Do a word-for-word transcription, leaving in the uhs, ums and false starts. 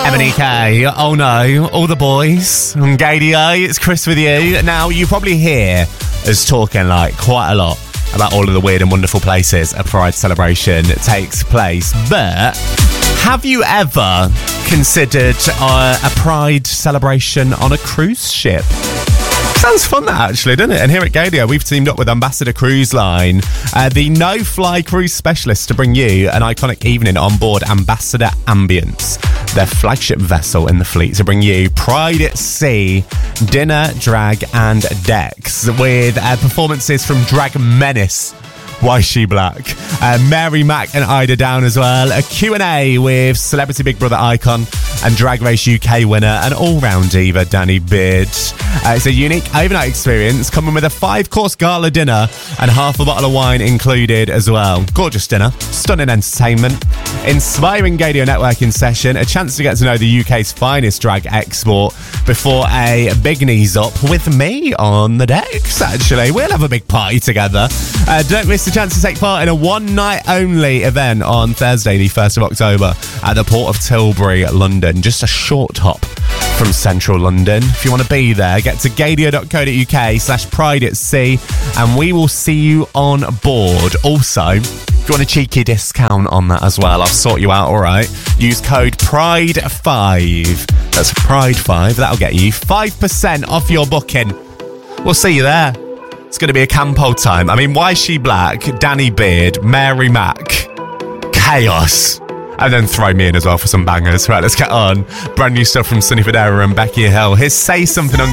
M and E K, oh no, all the boys on Gadio, it's Chris with you. Now, you probably hear us talking like quite a lot about all of the weird and wonderful places a Pride celebration takes place, but have you ever considered uh, a Pride celebration on a cruise ship? Sounds fun, that, actually, doesn't it? And here at Gadio, we've teamed up with Ambassador Cruise Line, uh, the no-fly cruise specialist, to bring you an iconic evening on board Ambassador Ambience, their flagship vessel in the fleet, to bring you Pride at Sea, dinner, drag and decks, with uh, performances from Drag Menace, Why She Black, uh, Mary Mac and Ida Down as well, a Q and A with Celebrity Big Brother icon and Drag Race U K winner and all-round diva Danny Beard. Uh, it's a unique overnight experience coming with a five-course gala dinner and half a bottle of wine included as well. Gorgeous dinner, stunning entertainment, inspiring Gadio networking session, a chance to get to know the U K's finest drag export before a big knees up with me on the decks, actually. We'll have a big party together. Uh, don't miss the chance to take part in a one-night-only event on Thursday, the first of October, at the Port of Tilbury, London. Just a short hop from central London. If you want to be there, get to gadio.co.uk slash pride at sea and we will see you on board. Also, if you want a cheeky discount on that as well, I'll sort you out, all right? Use code pride five. That's pride five. That'll get you five percent off your booking. We'll see you there. It's going to be a campo time. I mean, Why She Black, Danny Beard, Mary Mac, chaos. And then throw me in as well for some bangers. Right, let's get on. Brand new stuff from Sonny Fodera and Becky Hill. Here's Say Something on